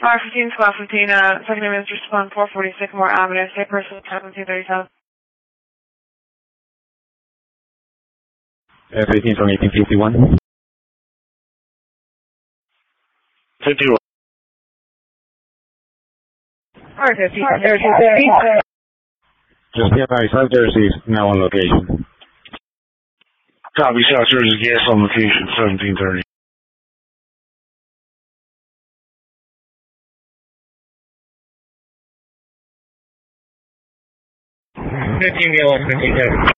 R15, Squad 15, second name is Respond 440 Sycamore Avenue, state person 1737. 15 from 1851. 51. R15, Just be advised, South Jersey is now on location. Copy, South Jersey gas on location, 1730. 15-1, 1730.